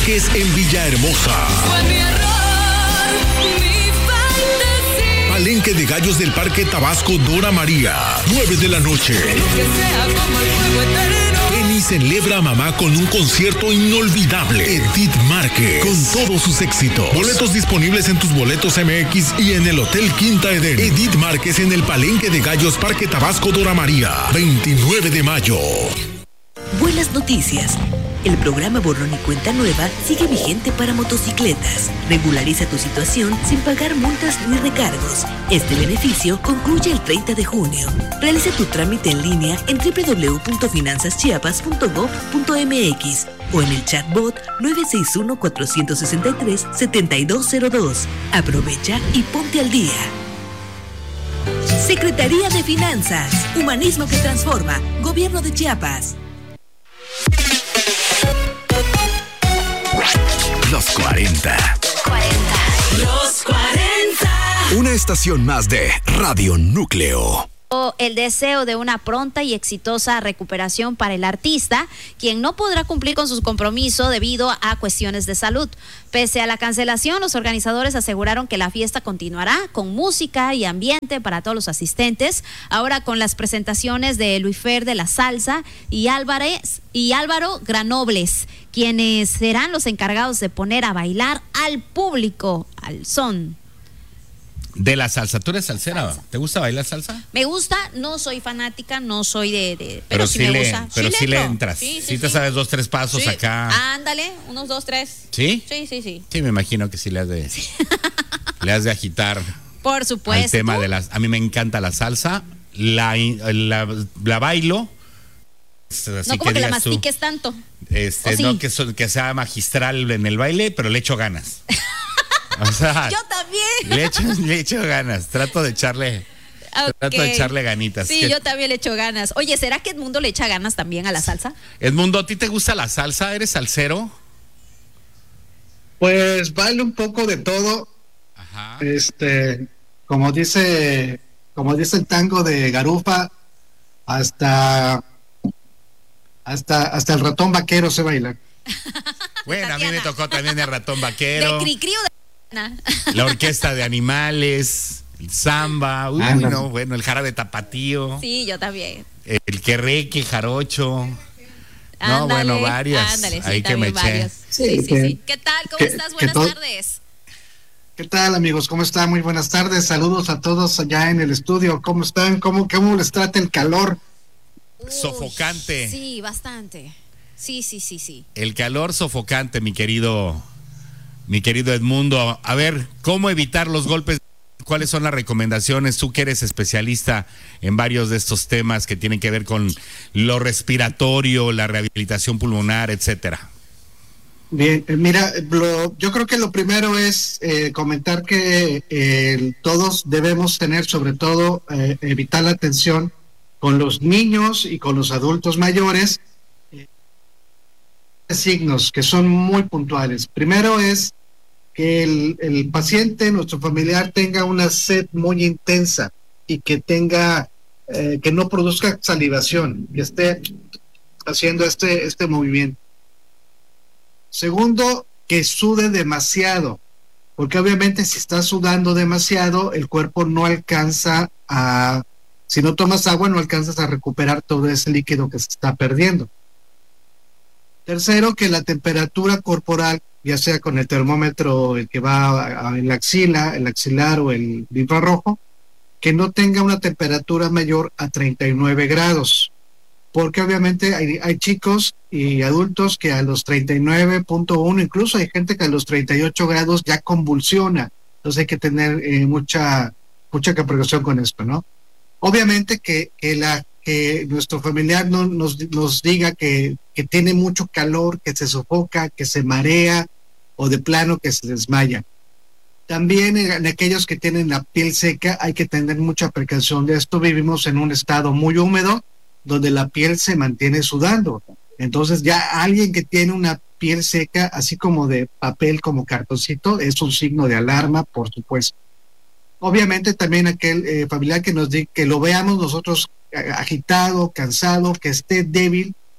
Marquez en Villahermosa. Fue mi error, mi fantasía. Palenque de Gallos del Parque Tabasco Dora María, 9 de la noche. Que sea como el fuego eterno. Penny celebra a mamá con un concierto inolvidable. Edith Márquez, con todos sus éxitos. Boletos disponibles en tus boletos MX y en el Hotel Quinta Eden. Edith Márquez en el Palenque de Gallos Parque Tabasco Dora María, 29 de mayo. Buenas noticias. El programa Borrón y Cuenta Nueva sigue vigente para motocicletas. Regulariza tu situación sin pagar multas ni recargos. Este beneficio concluye el 30 de junio. Realiza tu trámite en línea en www.finanzaschiapas.gov.mx o en el chatbot 961-463-7202. Aprovecha y ponte al día. Secretaría de Finanzas. Humanismo que transforma. Gobierno de Chiapas. Los 40. Los 40. Una estación más de Radio Núcleo. El deseo de una pronta y exitosa recuperación para el artista, quien no podrá cumplir con su compromiso debido a cuestiones de salud. Pese a la cancelación, los organizadores aseguraron que la fiesta continuará con música y ambiente para todos los asistentes, ahora con las presentaciones de Luifer de la Salsa y Álvaro Granobles, quienes serán los encargados de poner a bailar al público al son de la salsa. ¿Tú eres salsera? Salsa. ¿Te gusta bailar salsa? Me gusta, no soy fanática, no soy pero sí me gusta. Pero sí le entro. entras. Sí, te sabes 2, 3 pasos sí. acá. Ándale, 1, 2, 3. ¿Sí? Sí. Sí, me imagino que sí le has de, le has de agitar. Por supuesto. Al tema de a mí me encanta la salsa, la bailo. Así No como que la digas tú, mastiques tanto. no que sea magistral en el baile, pero le echo ganas. O sea, yo también. Le echo ganas. Trato de echarle ganitas. Sí, yo también le echo ganas. Oye, ¿será que Edmundo le echa ganas también a la salsa? Edmundo, ¿a ti te gusta la salsa? ¿Eres salsero? Pues bailo un poco de todo. Ajá. Como dice el tango de Garufa, hasta el ratón vaquero se baila. Bueno, a mí me tocó también el ratón vaquero. De Cricri o de la orquesta de animales, el samba, el jarabe tapatío. Sí, yo también. El querreque, jarocho. Ándale, varias. Ándale, sí, ahí que me eché. Sí. ¿Qué tal? ¿Cómo estás? Buenas tardes. ¿Qué tal, amigos? ¿Cómo están? Muy buenas tardes. Saludos a todos allá en el estudio. ¿Cómo están? ¿Cómo les trata el calor? Sofocante. Sí, bastante. Sí. El calor sofocante, mi querido Edmundo. A ver, ¿cómo evitar los golpes? ¿Cuáles son las recomendaciones? Tú que eres especialista en varios de estos temas que tienen que ver con lo respiratorio, la rehabilitación pulmonar, etcétera. Bien, mira, yo creo que lo primero es comentar que todos debemos tener, sobre todo, evitar la tensión con los niños y con los adultos mayores. Signos que son muy puntuales. Primero es que el paciente, nuestro familiar, tenga una sed muy intensa y que tenga que no produzca salivación, que esté haciendo este movimiento. Segundo, que sude demasiado, porque obviamente si está sudando demasiado, el cuerpo no alcanza si no tomas agua, no alcanzas a recuperar todo ese líquido que se está perdiendo. Tercero, que la temperatura corporal, ya sea con el termómetro, el que va en la axila, el axilar o el infrarrojo, que no tenga una temperatura mayor a 39 grados. Porque obviamente hay chicos y adultos que a los 39.1, incluso hay gente que a los 38 grados ya convulsiona. Entonces hay que tener mucha precaución con esto, ¿no? Obviamente que nuestro familiar no nos diga que tiene mucho calor, que se sofoca, que se marea o de plano que se desmaya. También en aquellos que tienen la piel seca hay que tener mucha precaución de esto. Vivimos en un estado muy húmedo donde la piel se mantiene sudando. Entonces ya alguien que tiene una piel seca, así como de papel, como cartoncito, es un signo de alarma, por supuesto. Obviamente también aquel familiar que nos diga, que lo veamos nosotros agitado, cansado, que esté débil,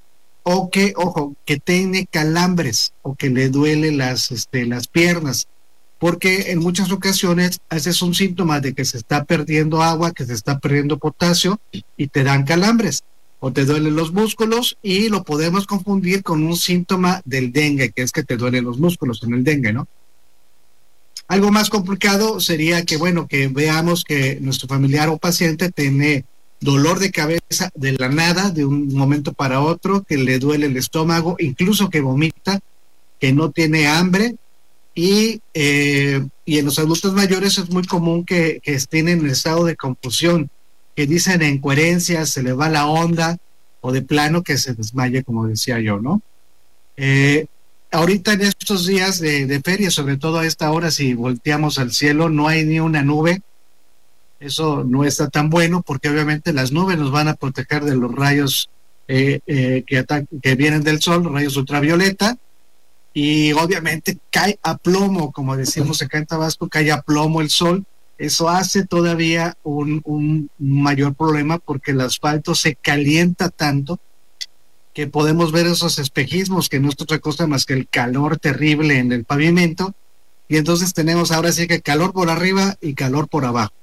o que, ojo, que tiene calambres o que le duele las piernas, porque en muchas ocasiones ese es un síntoma de que se está perdiendo agua, que se está perdiendo potasio y te dan calambres o te duelen los músculos, y lo podemos confundir con un síntoma del dengue, que es que te duelen los músculos en el dengue, ¿no? Algo más complicado sería que, bueno, que veamos que nuestro familiar o paciente tiene dolor de cabeza de la nada, de un momento para otro, que le duele el estómago, incluso que vomita, que no tiene hambre, y en los adultos mayores es muy común que estén en estado de confusión, que dicen incoherencias, se le va la onda, o de plano que se desmaye, como decía yo, ¿no? Ahorita en estos días de feria, sobre todo a esta hora, si volteamos al cielo, no hay ni una nube. Eso no está tan bueno, porque obviamente las nubes nos van a proteger de los rayos que vienen del sol, los rayos ultravioleta, y obviamente cae a plomo, como decimos acá en Tabasco, cae a plomo el sol. Eso hace todavía un mayor problema, porque el asfalto se calienta tanto que podemos ver esos espejismos, que no es otra cosa más que el calor terrible en el pavimento, y entonces tenemos ahora sí que calor por arriba y calor por abajo.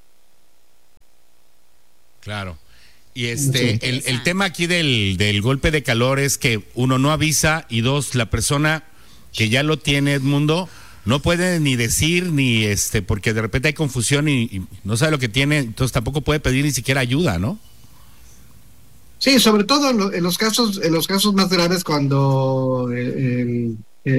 Claro. Y el tema aquí del golpe de calor es que uno no avisa, y dos, la persona que ya lo tiene, Edmundo, no puede ni decir ni porque de repente hay confusión y no sabe lo que tiene, entonces tampoco puede pedir ni siquiera ayuda, ¿no? Sí, sobre todo en los casos más graves, cuando el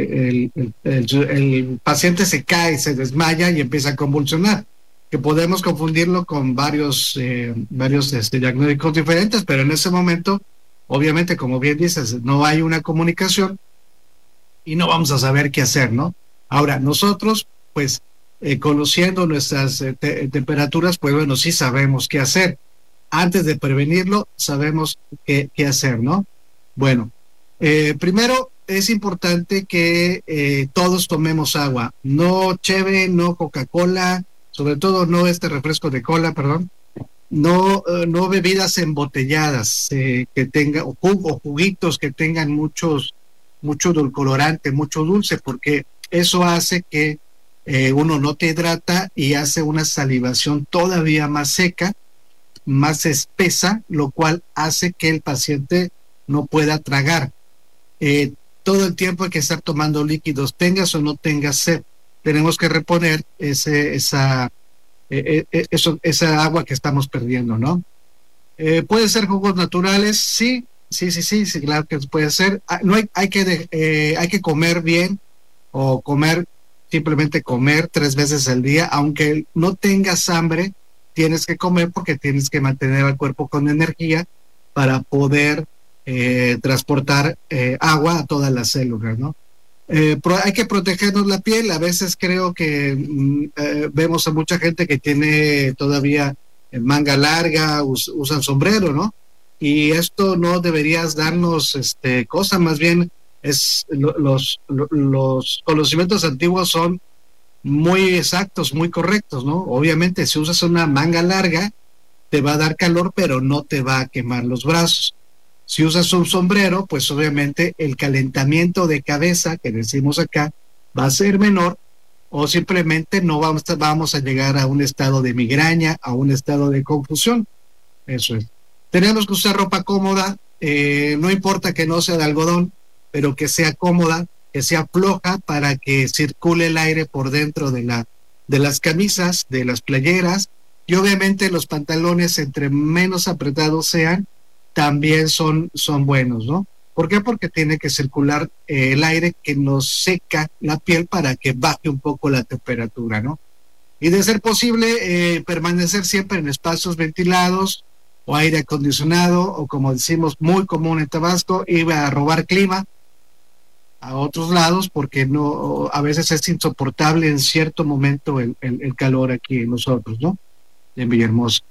paciente se cae, se desmaya y empieza a convulsionar, que podemos confundirlo con varios diagnósticos diferentes, pero en ese momento, obviamente, como bien dices, no hay una comunicación y no vamos a saber qué hacer, ¿no? Ahora, nosotros, pues, conociendo nuestras temperaturas, pues bueno, sí sabemos qué hacer. Antes de prevenirlo, sabemos qué hacer, ¿no? Bueno, primero es importante que todos tomemos agua, no cheve, no Coca-Cola, sobre todo no refresco de cola, perdón, no bebidas embotelladas que tengan, o juguitos que tengan mucho edulcorante, mucho dulce, porque eso hace que uno no te hidrata y hace una salivación todavía más seca, más espesa, lo cual hace que el paciente no pueda tragar. Todo el tiempo hay que estar tomando líquidos, tengas o no tengas sed. Tenemos que reponer esa agua que estamos perdiendo, ¿no? Puede ser jugos naturales, sí, claro que puede ser. No hay que comer bien, o simplemente comer 3 veces al día, aunque no tengas hambre. Tienes que comer, porque tienes que mantener al cuerpo con energía para poder transportar agua a todas las células, ¿no? Hay que protegernos la piel. A veces creo que vemos a mucha gente que tiene todavía manga larga, usan sombrero, ¿no? Y esto no deberías darnos cosa, más bien los conocimientos antiguos son muy exactos, muy correctos, ¿no? Obviamente, si usas una manga larga, te va a dar calor, pero no te va a quemar los brazos. Si usas un sombrero, pues obviamente el calentamiento de cabeza, que decimos acá, va a ser menor, o simplemente no vamos a llegar a un estado de migraña, a un estado de confusión. Eso es. Tenemos que usar ropa cómoda, no importa que no sea de algodón, pero que sea cómoda, que sea floja, para que circule el aire por dentro de las camisas, de las playeras, y obviamente los pantalones, entre menos apretados sean, también son buenos, ¿no? ¿Por qué? Porque tiene que circular el aire que nos seca la piel para que baje un poco la temperatura, ¿no? Y de ser posible, permanecer siempre en espacios ventilados o aire acondicionado, o como decimos, muy común en Tabasco, ir a robar clima a otros lados, porque a veces es insoportable en cierto momento el calor aquí en nosotros, ¿no? En Villahermosa.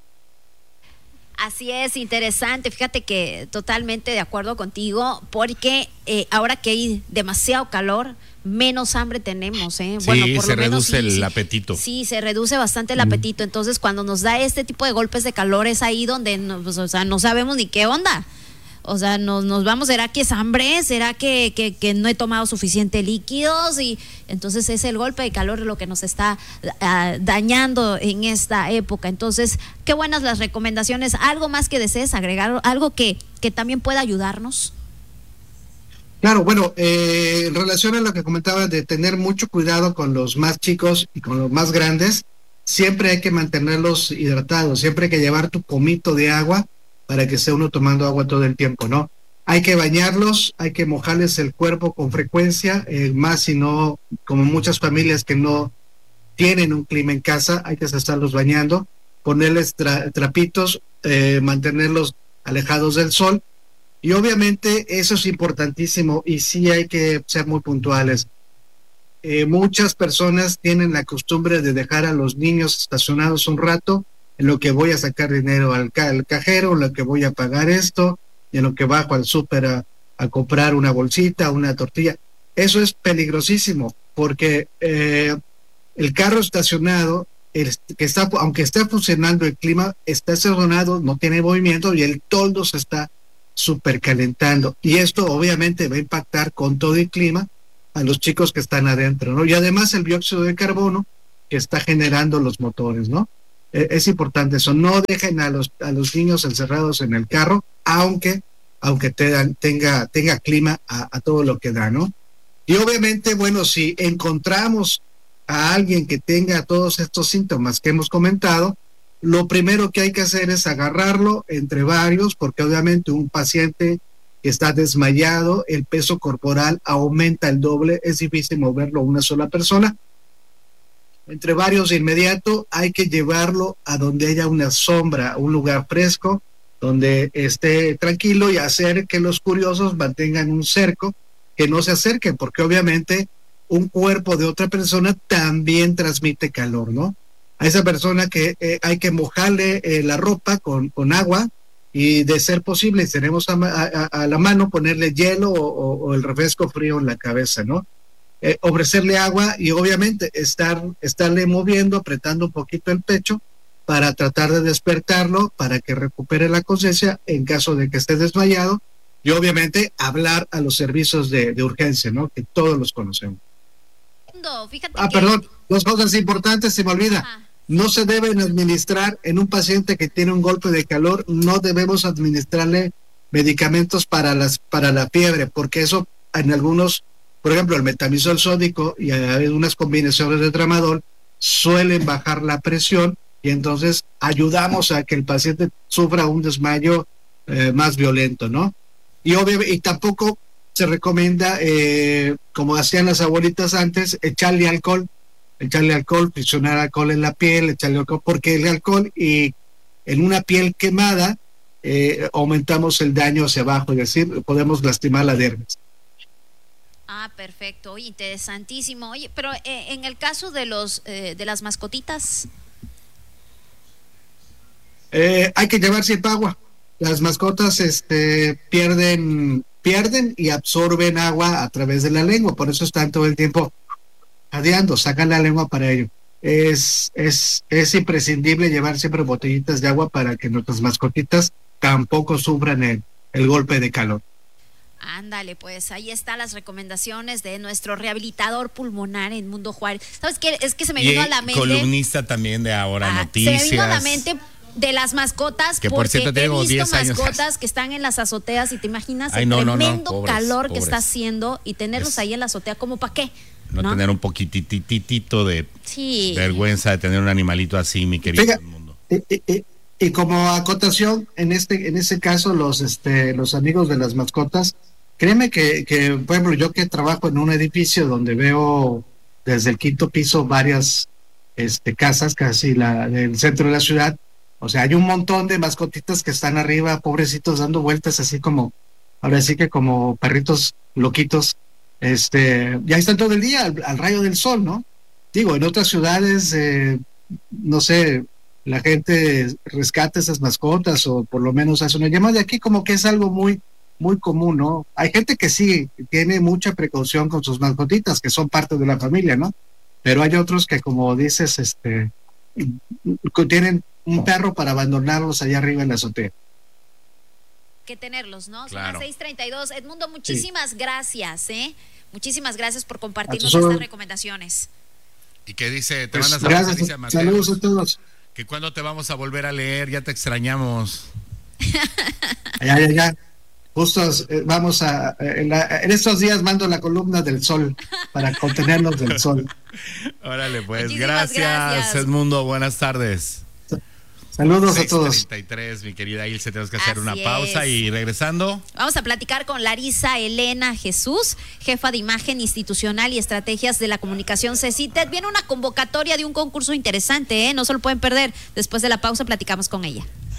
Así es, interesante. Fíjate que totalmente de acuerdo contigo, porque ahora que hay demasiado calor, menos hambre tenemos, ¿eh? Sí, bueno, por se lo menos reduce el apetito. Sí, se reduce bastante el apetito. Entonces, cuando nos da este tipo de golpes de calor, es ahí donde no sabemos ni qué onda. O sea, nos vamos, ¿será que es hambre? ¿Será que no he tomado suficiente líquidos? Y entonces es el golpe de calor lo que nos está dañando en esta época. Entonces, qué buenas las recomendaciones. ¿Algo más que desees agregar? ¿Algo que también pueda ayudarnos? Claro, bueno, en relación a lo que comentaba de tener mucho cuidado con los más chicos y con los más grandes, siempre hay que mantenerlos hidratados, siempre hay que llevar tu pomito de agua para que esté uno tomando agua todo el tiempo, ¿no? Hay que bañarlos, hay que mojarles el cuerpo con frecuencia, más si no, como muchas familias que no tienen un clima en casa, hay que estarlos bañando, ponerles trapitos, mantenerlos alejados del sol. Y obviamente eso es importantísimo y sí hay que ser muy puntuales. Muchas personas tienen la costumbre de dejar a los niños estacionados un rato en lo que voy a sacar dinero al cajero, en lo que voy a pagar esto, y en lo que bajo al súper a comprar una bolsita, una tortilla. Eso es peligrosísimo porque el carro estacionado, que está, aunque esté funcionando el clima, está estacionado, no tiene movimiento y el toldo se está supercalentando, y esto obviamente va a impactar con todo el clima a los chicos que están adentro, ¿no? Y además el dióxido de carbono que está generando los motores, ¿no? Es importante eso, no dejen a los niños encerrados en el carro, aunque tenga clima a todo lo que da, ¿no? Y obviamente, bueno, si encontramos a alguien que tenga todos estos síntomas que hemos comentado, lo primero que hay que hacer es agarrarlo entre varios, porque obviamente un paciente que está desmayado, el peso corporal aumenta el doble, es difícil moverlo una sola persona. Entre varios de inmediato hay que llevarlo a donde haya una sombra, un lugar fresco, donde esté tranquilo, y hacer que los curiosos mantengan un cerco, que no se acerquen, porque obviamente un cuerpo de otra persona también transmite calor, ¿no? A esa persona que hay que mojarle la ropa con agua, y de ser posible, si tenemos a la mano, ponerle hielo o el refresco frío en la cabeza, ¿no? Ofrecerle agua y obviamente estarle moviendo, apretando un poquito el pecho para tratar de despertarlo, para que recupere la conciencia en caso de que esté desmayado, y obviamente hablar a los servicios de urgencia, ¿no? Que todos los conocemos. Fíjate perdón, dos cosas importantes, se me olvida. No se deben administrar en un paciente que tiene un golpe de calor, no debemos administrarle medicamentos para la fiebre, porque eso en algunos, por ejemplo, el metamizol sódico y algunas combinaciones de tramadol suelen bajar la presión, y entonces ayudamos a que el paciente sufra un desmayo más violento, ¿no? Y tampoco se recomienda, como hacían las abuelitas antes, echarle alcohol, friccionar alcohol en la piel, echarle alcohol, porque el alcohol y en una piel quemada aumentamos el daño hacia abajo, es decir, podemos lastimar la dermis. Perfecto, oye, interesantísimo. Oye, pero en el caso de de las mascotitas, hay que llevar siempre agua. Las mascotas pierden y absorben agua a través de la lengua, por eso están todo el tiempo jadeando, sacan la lengua para ello. Es imprescindible llevar siempre botellitas de agua para que nuestras mascotitas tampoco sufran el golpe de calor. Ándale, pues ahí están las recomendaciones de nuestro rehabilitador pulmonar en Mundo Juárez. ¿Sabes qué? Es que se me vino a la mente. Columnista también de Ahora Noticias. Se me vino a la mente de las mascotas, que por cierto tengo 10 años. Mascotas que están en las azoteas, y te imaginas el tremendo calor que está haciendo, y tenerlos ahí en la azotea, ¿como para qué? No tener un poquititito de vergüenza de tener un animalito así, mi querido mundo. Y como acotación, en ese caso, los amigos de las mascotas, créeme que, por ejemplo, yo que trabajo en un edificio donde veo desde el quinto piso varias casas, casi del centro de la ciudad, o sea, hay un montón de mascotitas que están arriba, pobrecitos, dando vueltas así como, ahora sí que como perritos loquitos, ya están todo el día al rayo del sol, ¿no? Digo, en otras ciudades, no sé, la gente rescata esas mascotas, o por lo menos hace una llamada. De aquí como que es algo muy, muy común, ¿no? Hay gente que sí tiene mucha precaución con sus mascotitas, que son parte de la familia, ¿no? Pero hay otros que, como dices, tienen un perro para abandonarlos allá arriba en la azotea. que tenerlos, ¿no? Claro. Son las 6:32. Edmundo, muchísimas gracias, Muchísimas gracias por compartirnos A tus estas órdenes. recomendaciones. ¿Y qué dice? Te Pues, mandas a la gracias, Alicia Mateos, saludos a todos. que cuándo te vamos a volver a leer, ya te extrañamos. Ya. Justo vamos a... en estos días mando la columna del sol para contenernos del sol. Órale, pues, Muchísimas gracias, Edmundo, buenas tardes. Saludos a todos. 6:33, mi querida Ilse, tenemos que hacer Así una pausa es. y regresando. Vamos a platicar con Larisa Elena Jesús, jefa de imagen institucional y estrategias de la comunicación CECITED. Viene una convocatoria de un concurso interesante, no se lo pueden perder. Después de la pausa platicamos con ella.